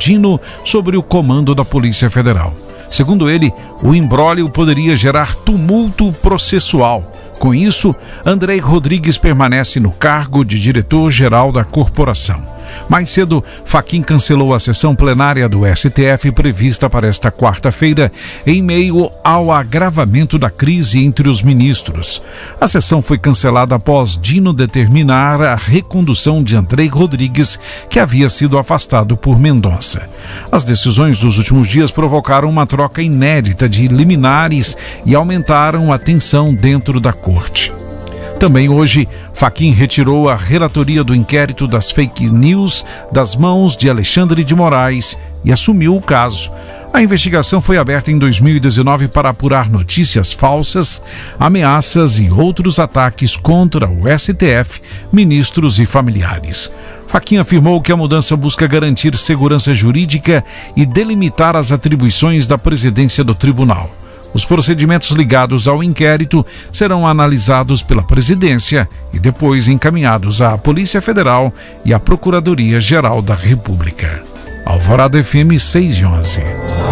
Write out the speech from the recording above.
Dino sobre o comando da Polícia Federal. Segundo ele, o imbróglio poderia gerar tumulto processual. Com isso, Andrei Rodrigues permanece no cargo de diretor-geral da corporação. Mais cedo, Fachin cancelou a sessão plenária do STF prevista para esta quarta-feira, em meio ao agravamento da crise entre os ministros. A sessão foi cancelada após Dino determinar a recondução de Andrei Rodrigues, que havia sido afastado por Mendonça. As decisões dos últimos dias provocaram uma troca inédita de liminares e aumentaram a tensão dentro da corte. Também hoje, Fachin retirou a relatoria do inquérito das fake news das mãos de Alexandre de Moraes e assumiu o caso. A investigação foi aberta em 2019 para apurar notícias falsas, ameaças e outros ataques contra o STF, ministros e familiares. Fachin afirmou que a mudança busca garantir segurança jurídica e delimitar as atribuições da presidência do tribunal. Os procedimentos ligados ao inquérito serão analisados pela presidência e depois encaminhados à Polícia Federal e à Procuradoria-Geral da República. Alvorada FM 6 e 11.